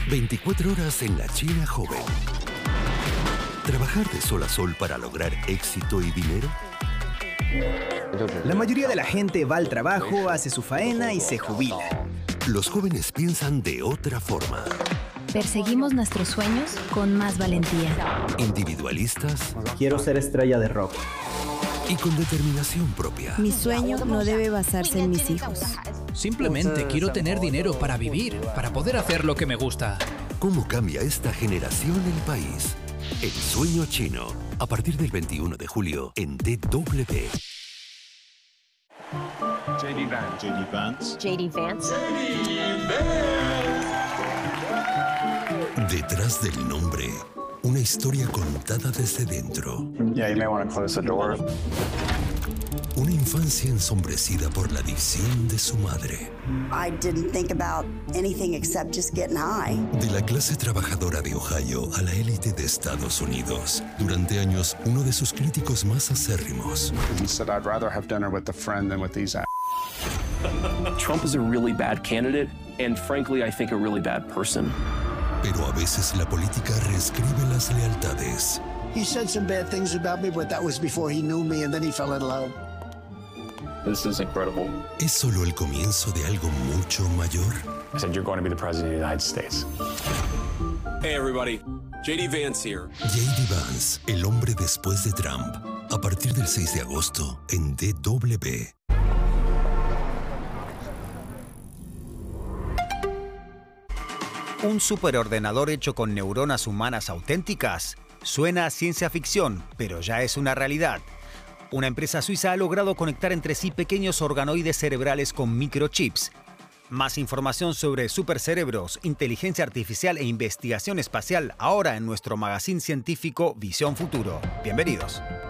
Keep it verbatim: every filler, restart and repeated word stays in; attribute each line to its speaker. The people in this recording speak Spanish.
Speaker 1: veinticuatro horas en la China joven. ¿Trabajar de sol a sol para lograr éxito y dinero?
Speaker 2: La mayoría de la gente va al trabajo, hace su faena y se jubila.
Speaker 1: Los jóvenes piensan de otra forma.
Speaker 3: Perseguimos nuestros sueños con más valentía.
Speaker 1: Individualistas.
Speaker 2: Quiero ser estrella de rock.
Speaker 1: Y con determinación propia.
Speaker 4: Mi sueño no debe basarse en mis hijos.
Speaker 5: Simplemente quiero tener dinero para vivir, para poder hacer lo que me gusta.
Speaker 1: ¿Cómo cambia esta generación el país? El sueño chino, a partir del veintiuno de julio en D W.
Speaker 6: J D Vance.
Speaker 7: J D Vance.
Speaker 8: J D Vance.
Speaker 1: Detrás del nombre, una historia contada desde dentro.
Speaker 6: Yeah, you may want to close the door.
Speaker 1: Una infancia ensombrecida por la adicción de su madre.
Speaker 9: I didn't think about anything except just getting high.
Speaker 1: De la clase trabajadora de Ohio a la élite de Estados Unidos. Durante años, uno de sus críticos más acérrimos.
Speaker 6: He said, I'd rather have dinner with a friend than with these a***.
Speaker 10: Trump is a really bad candidate, and frankly, I think a really bad person.
Speaker 1: Pero a veces la política reescribe las lealtades.
Speaker 11: He said some bad things about me, but that was before he knew me, and then he fell in love.
Speaker 10: This is incredible.
Speaker 1: ¿Es solo el comienzo de algo mucho mayor?
Speaker 6: I said, you're going to be the president of the United States.
Speaker 12: Hey, everybody. J D Vance here.
Speaker 1: J D Vance, el hombre después de Trump. A partir del seis de agosto en D W.
Speaker 13: Un superordenador hecho con neuronas humanas auténticas. Suena a ciencia ficción, pero ya es una realidad. Una empresa suiza ha logrado conectar entre sí pequeños organoides cerebrales con microchips. Más información sobre supercerebros, inteligencia artificial e investigación espacial ahora en nuestro magazine científico Visión Futuro. Bienvenidos.